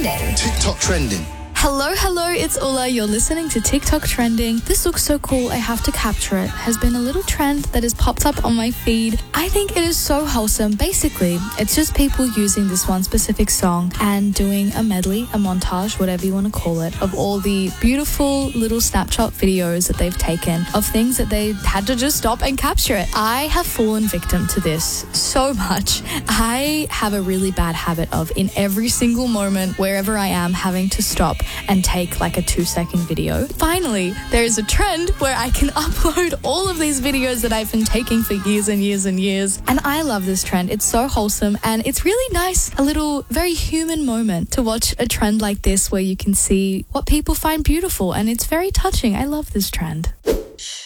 Trending. TikTok Trending. Hello, it's Ula. You're listening to TikTok Trending. This looks so cool, I have to capture it. Has been a little trend that has popped up on my feed. I think it is so wholesome. Basically, it's just people using this one specific song and doing a medley, a montage, whatever you want to call it, of all the beautiful little snapshot videos that they've taken of things that they had to just stop and capture it. I have fallen victim to this so much. I have a really bad habit of, in every single moment, wherever I am, having to stop and take like a 2-second video. Finally, there is a trend where I can upload all of these videos that I've been taking for years and years and years. And I love this trend. It's so wholesome and it's really nice, a little very human moment to watch a trend like this where you can see what people find beautiful, and it's very touching. I love this trend.